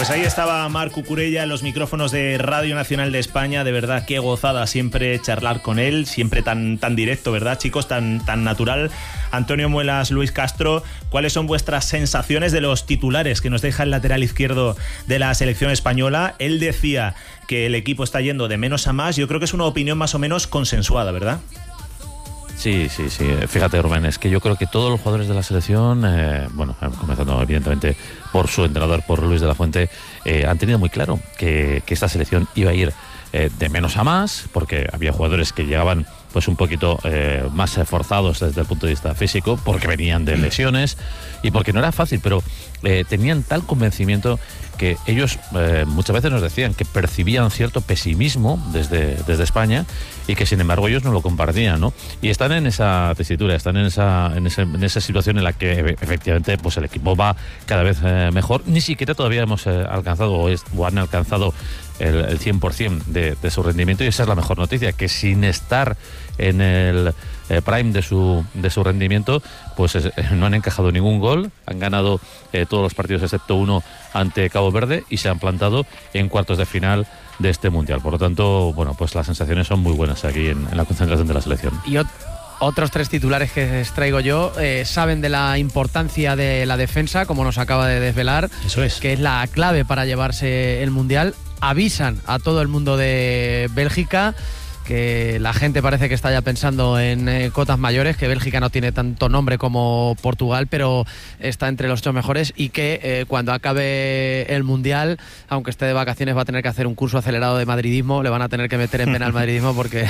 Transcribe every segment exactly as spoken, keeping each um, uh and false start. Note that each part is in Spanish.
Pues ahí estaba Marc Cucurella en los micrófonos de Radio Nacional de España. De verdad, qué gozada siempre charlar con él, siempre tan, tan directo, ¿verdad, chicos? Tan, tan natural. Antonio Muelas, Luis Castro, ¿cuáles son vuestras sensaciones de los titulares que nos deja el lateral izquierdo de la selección española? Él decía que el equipo está yendo de menos a más. Yo creo que es una opinión más o menos consensuada, ¿verdad? Sí, sí, sí. Fíjate, Rubén, es que yo creo que todos los jugadores de la selección, eh, bueno, comenzando evidentemente por su entrenador, por Luis de la Fuente, eh, han tenido muy claro que, que esta selección iba a ir eh, de menos a más, porque había jugadores que llegaban pues un poquito eh, más forzados desde el punto de vista físico, porque venían de lesiones y porque no era fácil, pero eh, tenían tal convencimiento que ellos eh, muchas veces nos decían que percibían cierto pesimismo desde, desde España y que sin embargo ellos no lo compartían, ¿no? Y están en esa tesitura, están en esa, en ese, en esa situación en la que efectivamente pues el equipo va cada vez eh, mejor. Ni siquiera todavía hemos eh, alcanzado o, es, o han alcanzado el, el cien por ciento de, de su rendimiento, y esa es la mejor noticia, que sin estar en el eh, prime de su, de su rendimiento, pues eh, no han encajado ningún gol, han ganado eh, todos los partidos excepto uno ante Cabo Verde y se han plantado en cuartos de final de este Mundial. Por lo tanto, bueno, pues las sensaciones son muy buenas aquí en, en la concentración de la selección. Y ot- otros tres titulares que les traigo yo eh, saben de la importancia de la defensa, como nos acaba de desvelar. Eso es. Que es la clave para llevarse el Mundial. Avisan a todo el mundo de Bélgica que la gente parece que está ya pensando en eh, cotas mayores, que Bélgica no tiene tanto nombre como Portugal, pero está entre los ocho mejores, y que eh, cuando acabe el Mundial, aunque esté de vacaciones, va a tener que hacer un curso acelerado de madridismo. Le van a tener que meter en pena al madridismo porque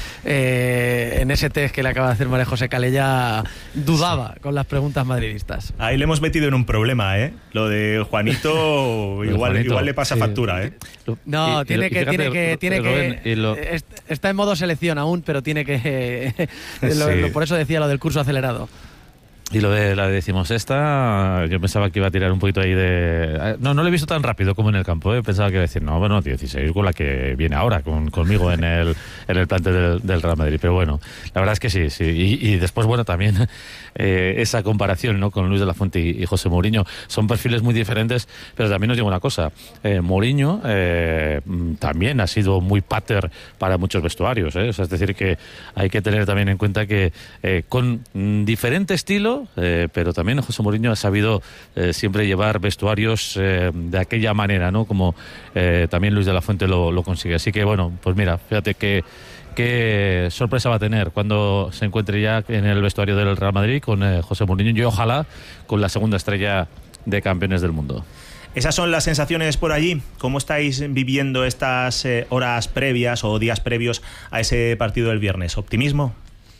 eh, en ese test que le acaba de hacer María José Calella dudaba con las preguntas madridistas. Ahí le hemos metido en un problema, ¿eh? Lo de Juanito igual, Juanito, igual le pasa sí. factura, ¿eh? No, Y- tiene, y que, fíjate, tiene que, tiene Rubén, que, y lo- est- está en modo selección aún, pero tiene que, lo- Sí. lo- por eso decía lo del curso acelerado. Y lo de la decimosexta, yo pensaba que iba a tirar un poquito ahí de... No, no lo he visto tan rápido como en el campo, ¿eh? Pensaba que iba a decir, no, bueno, dieciséis con la que viene ahora, con, conmigo en el, en el plantel del, del Real Madrid. Pero bueno, la verdad es que sí, sí. Y, y después, bueno, también eh, esa comparación, ¿no?, con Luis de la Fuente y, y José Mourinho. Son perfiles muy diferentes, pero también os digo una cosa. Eh, Mourinho eh, también ha sido muy pater para muchos vestuarios, ¿eh? O sea, es decir, que hay que tener también en cuenta que eh, con mm, diferente estilo, Eh, pero también José Mourinho ha sabido eh, siempre llevar vestuarios eh, de aquella manera, ¿no? Como eh, también Luis de la Fuente lo, lo consigue. Así que bueno, pues mira, fíjate que qué sorpresa va a tener cuando se encuentre ya en el vestuario del Real Madrid con eh, José Mourinho, y ojalá con la segunda estrella de campeones del mundo. Esas son las sensaciones por allí. ¿Cómo estáis viviendo estas eh, horas previas o días previos a ese partido del viernes? ¿Optimismo?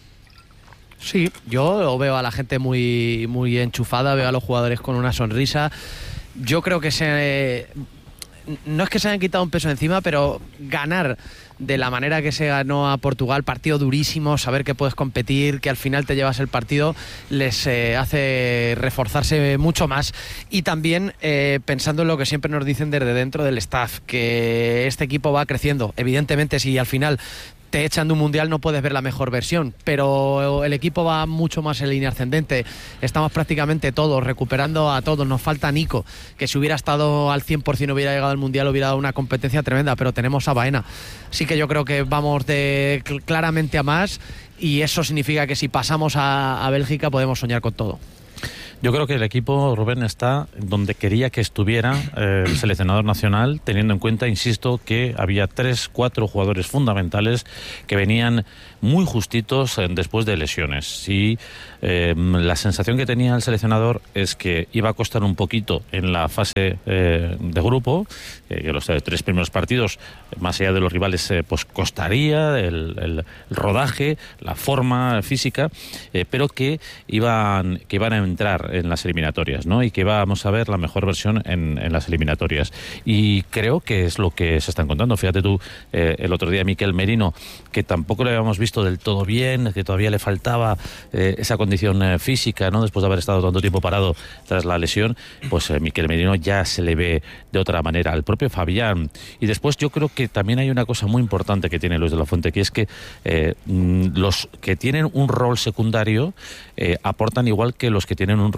Sí, yo veo a la gente muy, muy enchufada, veo a los jugadores con una sonrisa. Yo creo que se... No es que se hayan quitado un peso encima, pero ganar de la manera que se ganó a Portugal, partido durísimo, saber que puedes competir, que al final te llevas el partido, les eh, hace reforzarse mucho más. Y también eh, pensando en lo que siempre nos dicen desde dentro del staff, que este equipo va creciendo. Evidentemente, si al final te echan de un mundial no puedes ver la mejor versión, pero el equipo va mucho más en línea ascendente. Estamos prácticamente todos recuperando a todos. Nos falta Nico, que si hubiera estado al cien por ciento hubiera llegado al mundial, hubiera dado una competencia tremenda, pero tenemos a Baena. Así que yo creo que vamos de claramente a más, y eso significa que si pasamos a, a Bélgica podemos soñar con todo. Yo creo que el equipo, Rubén, está donde quería que estuviera eh, el seleccionador nacional, teniendo en cuenta, insisto, que había tres, cuatro jugadores fundamentales que venían muy justitos eh, después de lesiones. Y eh, la sensación que tenía el seleccionador es que iba a costar un poquito en la fase eh, de grupo, eh, que los eh, tres primeros partidos, más allá de los rivales, eh, pues costaría el, el, el rodaje, la forma física, eh, pero que iban, que iban a entrar en las eliminatorias, ¿no? Y que vamos a ver la mejor versión en, en las eliminatorias. Y creo que es lo que se está encontrando. Fíjate tú, eh, el otro día Mikel Merino, que tampoco le habíamos visto del todo bien, que todavía le faltaba eh, esa condición eh, física, ¿no?, después de haber estado tanto tiempo parado tras la lesión, pues eh, Mikel Merino ya se le ve de otra manera. El propio Fabián. Y después yo creo que también hay una cosa muy importante que tiene Luis de la Fuente, que es que eh, los que tienen un rol secundario eh, aportan igual que los que tienen un rol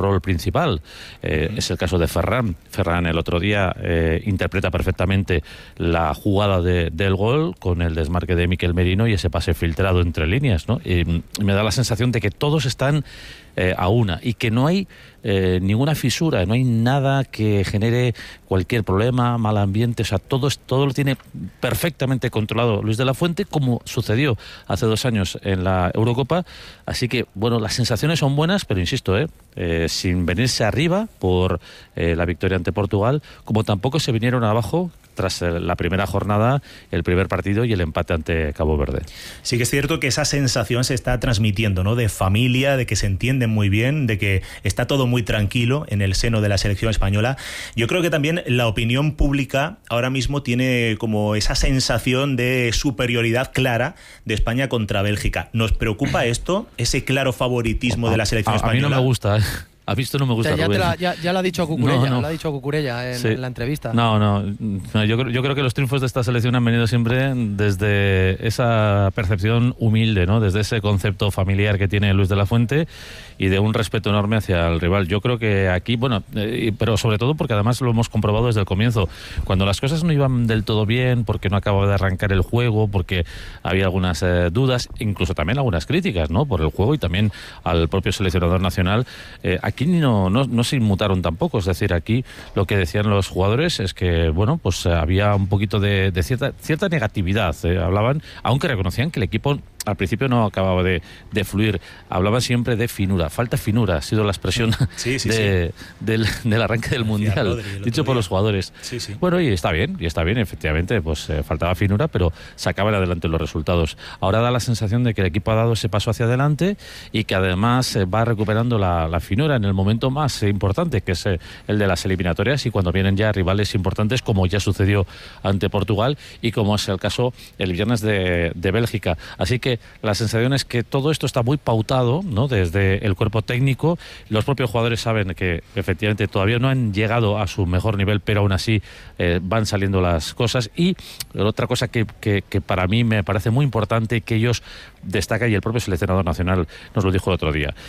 rol principal. Eh, uh-huh. Es el caso de Ferran. Ferran el otro día eh, interpreta perfectamente la jugada de, del gol con el desmarque de Mikel Merino y ese pase filtrado entre líneas, ¿no? Y, y me da la sensación de que todos están eh, a una y que no hay eh, ninguna fisura, no hay nada que genere cualquier problema, mal ambiente, o sea, todo, todo lo tiene perfectamente controlado Luis de la Fuente, como sucedió hace dos años en la Eurocopa. Así que, bueno, las sensaciones son buenas, pero insisto, eh, eh, sin venirse arriba por eh, la victoria ante Portugal, como tampoco se vinieron abajo tras la primera jornada, el primer partido y el empate ante Cabo Verde. Sí que es cierto que esa sensación se está transmitiendo, ¿no? De familia, de que se entienden muy bien, de que está todo muy tranquilo en el seno de la selección española. Yo creo que también la opinión pública ahora mismo tiene como esa sensación de superioridad clara de España contra Bélgica. ¿Nos preocupa esto? Ese claro favoritismo de la selección a, española. A mí no me gusta, ¿eh? ¿Has visto? No me gusta. Ya, ya, Rubén. la, ya, ya lo ha dicho Cucurella, no, no. lo ha dicho Cucurella en, sí. en la entrevista. No, no, no yo, yo creo que los triunfos de esta selección han venido siempre desde esa percepción humilde, ¿no? Desde ese concepto familiar que tiene Luis de la Fuente y de un respeto enorme hacia el rival. Yo creo que aquí, bueno, eh, pero sobre todo porque además lo hemos comprobado desde el comienzo. Cuando las cosas no iban del todo bien, porque no acababa de arrancar el juego, porque había algunas eh, dudas, incluso también algunas críticas, ¿no? Por el juego y también al propio seleccionador nacional. Eh, aquí no, no, no se inmutaron tampoco. Es decir, aquí lo que decían los jugadores es que, bueno, pues eh, había un poquito de, de cierta, cierta negatividad. Eh, hablaban, aunque reconocían que el equipo al principio no acababa de, de fluir. Hablaban siempre de finura. Falta finura, ha sido la expresión sí, sí, de, sí. Del, del arranque del Mundial, Rodri, dicho por los jugadores. Sí, sí. Bueno, y está bien, y está bien, efectivamente, pues eh, faltaba finura, pero sacaban adelante los resultados. Ahora da la sensación de que el equipo ha dado ese paso hacia adelante y que además eh, va recuperando la, la finura en el momento más eh, importante, que es eh, el de las eliminatorias, y cuando vienen ya rivales importantes, como ya sucedió ante Portugal y como es el caso el viernes de, de Bélgica. Así que la sensación es que todo esto está muy pautado, ¿no? Desde el cuerpo técnico. Los propios jugadores saben que efectivamente todavía no han llegado a su mejor nivel, pero aún así eh, van saliendo las cosas. Y otra cosa que, que, que para mí me parece muy importante, que ellos destacan, y el propio seleccionador nacional nos lo dijo el otro día,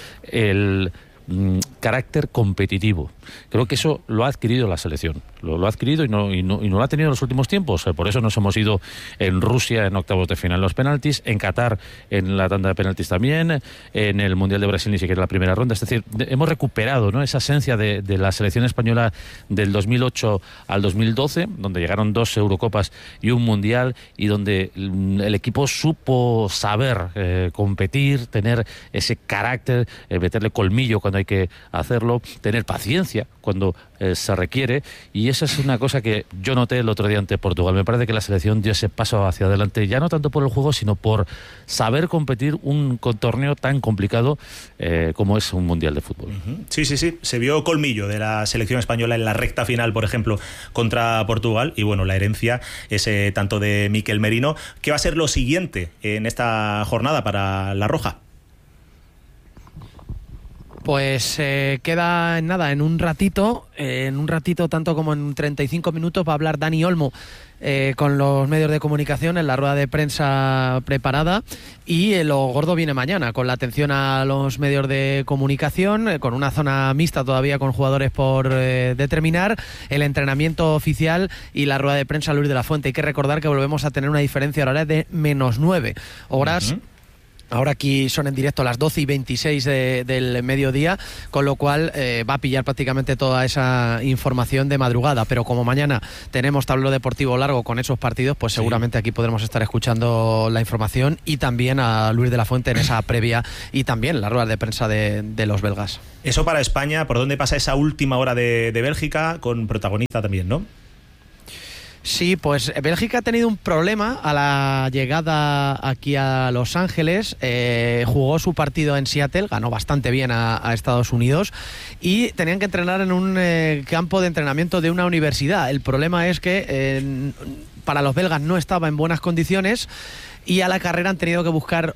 el mm, carácter competitivo. Creo que eso lo ha adquirido la selección. Lo, lo ha adquirido y no, y, no, y no lo ha tenido en los últimos tiempos. Por eso nos hemos ido en Rusia en octavos de final en los penaltis, en Qatar en la tanda de penaltis también, en el Mundial de Brasil ni siquiera en la primera ronda. Es decir, de, hemos recuperado, ¿no?, esa esencia de, de la selección española del dos mil ocho al dos mil doce, donde llegaron dos Eurocopas y un Mundial, y donde el equipo supo saber eh, competir, tener ese carácter, eh, meterle colmillo cuando hay que hacerlo, tener paciencia cuando eh, se requiere. Y esa es una cosa que yo noté el otro día ante Portugal. Me parece que la selección dio ese paso hacia adelante, ya no tanto por el juego, sino por saber competir un torneo tan complicado eh, como es un Mundial de Fútbol. Sí, sí, sí. Se vio colmillo de la selección española en la recta final, por ejemplo, contra Portugal. Y bueno, la herencia es eh, tanto de Mikel Merino. ¿Qué va a ser lo siguiente en esta jornada para la Roja? Pues eh, queda en nada, en un ratito, eh, en un ratito tanto como en treinta y cinco minutos va a hablar Dani Olmo eh, con los medios de comunicación en la rueda de prensa preparada, y eh, lo gordo viene mañana, con la atención a los medios de comunicación, eh, con una zona mixta todavía con jugadores por eh, determinar, el entrenamiento oficial y la rueda de prensa Luis de la Fuente. Hay que recordar que volvemos a tener una diferencia horaria de menos nueve horas. Uh-huh. Ahora aquí son en directo las doce y veintiséis de, del mediodía, con lo cual eh, va a pillar prácticamente toda esa información de madrugada. Pero como mañana tenemos tablero deportivo largo con esos partidos, pues sí, seguramente aquí podremos estar escuchando la información, y también a Luis de la Fuente en esa previa y también la rueda de prensa de, de los belgas. Eso para España, ¿por dónde pasa esa última hora de, de Bélgica, con protagonista también, no? Sí, pues Bélgica ha tenido un problema a la llegada aquí a Los Ángeles. Eh, jugó su partido en Seattle, ganó bastante bien a, a Estados Unidos, y tenían que entrenar en un eh, campo de entrenamiento de una universidad. El problema es que eh, para los belgas no estaba en buenas condiciones, y a la carrera han tenido que buscar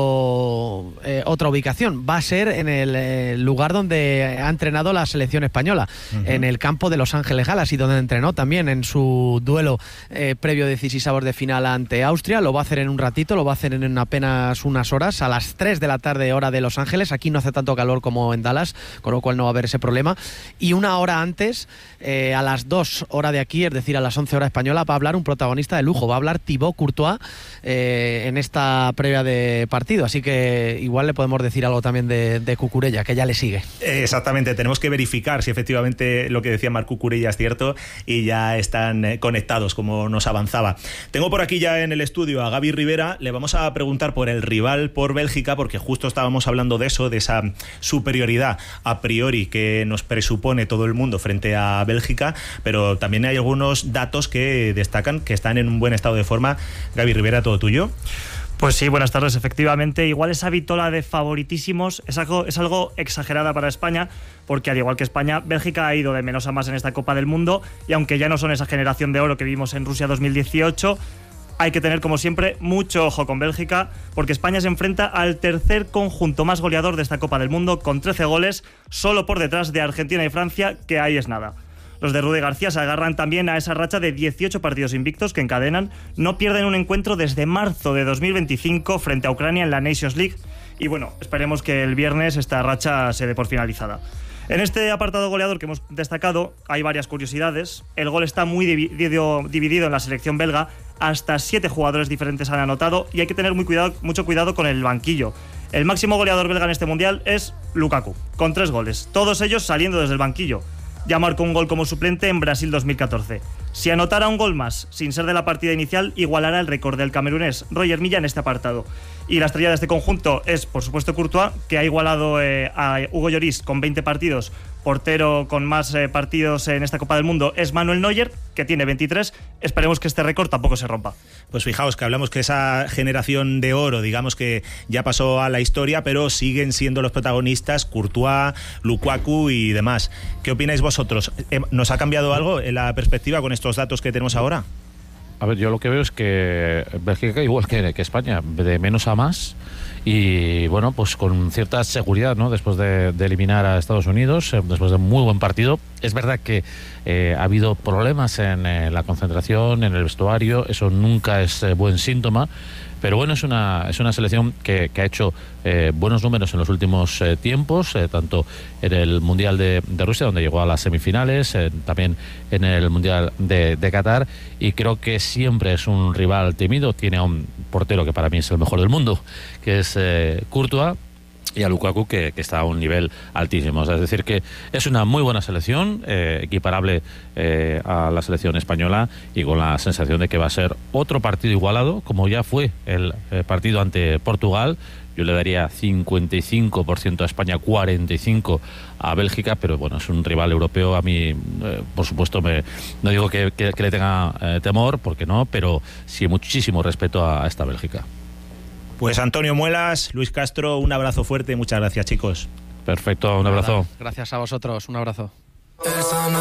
otro eh, otra ubicación. Va a ser en el eh, lugar donde ha entrenado la selección española, uh-huh. en el campo de Los Ángeles Galaxy, donde entrenó también en su duelo eh, previo decisivos de final ante Austria. Lo va a hacer en un ratito, lo va a hacer en apenas unas horas, a las tres de la tarde hora de Los Ángeles. Aquí no hace tanto calor como en Dallas, con lo cual no va a haber ese problema. Y una hora antes, eh, a las dos hora de aquí, es decir, a las once hora española, va a hablar un protagonista de lujo, va a hablar Thibaut Courtois eh, en esta previa de partido. Así que igual le podemos decir algo también de, de Cucurella, que ya le sigue. Exactamente, tenemos que verificar si efectivamente lo que decía Marc Cucurella es cierto y ya están eh, conectados, como nos avanzaba. Tengo por aquí ya en el estudio a Gaby Rivera. Le vamos a preguntar por el rival, por Bélgica, porque justo estábamos hablando de eso, de esa superioridad a priori que nos presupone todo el mundo frente a Bélgica, pero también hay algunos datos que destacan que están en un buen estado de forma. Gaby Rivera, todo tuyo. Pues sí, buenas tardes. Efectivamente, igual esa vitola de favoritísimos es algo, es algo exagerada para España, porque al igual que España, Bélgica ha ido de menos a más en esta Copa del Mundo, y aunque ya no son esa generación de oro que vimos en Rusia dos mil dieciocho, hay que tener, como siempre, mucho ojo con Bélgica, porque España se enfrenta al tercer conjunto más goleador de esta Copa del Mundo, con trece goles, solo por detrás de Argentina y Francia, que ahí es nada. Los de Rudi García se agarran también a esa racha de dieciocho partidos invictos que encadenan. No pierden un encuentro desde marzo de dos mil veinticinco frente a Ucrania en la Nations League. Y bueno, esperemos que el viernes esta racha se dé por finalizada. En este apartado goleador que hemos destacado hay varias curiosidades. El gol está muy dividido, dividido en la selección belga. Hasta siete jugadores diferentes han anotado y hay que tener muy cuidado, mucho cuidado con el banquillo. El máximo goleador belga en este mundial es Lukaku, con tres goles, todos ellos saliendo desde el banquillo. Ya marcó un gol como suplente en Brasil dos mil catorce. Si anotara un gol más, sin ser de la partida inicial, igualará el récord del camerunés Roger Milla en este apartado. Y la estrella de este conjunto es, por supuesto, Courtois, que ha igualado eh, a Hugo Lloris con veinte partidos. Portero con más eh, partidos en esta Copa del Mundo es Manuel Neuer, que tiene veintitrés. Esperemos que este récord tampoco se rompa. Pues fijaos que hablamos que esa generación de oro, digamos que ya pasó a la historia, pero siguen siendo los protagonistas Courtois, Lukaku y demás. ¿Qué opináis vosotros? ¿Nos ha cambiado algo en la perspectiva con estos datos que tenemos ahora? A ver, yo lo que veo es que Bélgica, igual que, que España, de menos a más, y bueno, pues con cierta seguridad, ¿no? Después de, de eliminar a Estados Unidos, eh, después de un muy buen partido. Es verdad que eh, ha habido problemas en eh, la concentración, en el vestuario, eso nunca es eh, buen síntoma. Pero bueno, es una, es una selección que, que ha hecho eh, buenos números en los últimos eh, tiempos, eh, tanto en el Mundial de, de Rusia, donde llegó a las semifinales, eh, también en el Mundial de, de Qatar, y creo que siempre es un rival temido. Tiene a un portero que para mí es el mejor del mundo, que es eh, Courtois, y a Lukaku que, que está a un nivel altísimo. O sea, es decir, que es una muy buena selección, eh, equiparable eh, a la selección española, y con la sensación de que va a ser otro partido igualado, como ya fue el eh, partido ante Portugal. Yo le daría cincuenta y cinco por ciento a España, cuarenta y cinco por ciento a Bélgica, pero bueno, es un rival europeo. A mí, eh, por supuesto, me, no digo que, que, que le tenga eh, temor, porque no, pero sí muchísimo respeto a, a esta Bélgica. Pues Antonio Muelas, Luis Castro, un abrazo fuerte, muchas gracias, chicos. Perfecto, un abrazo. Gracias a vosotros, un abrazo.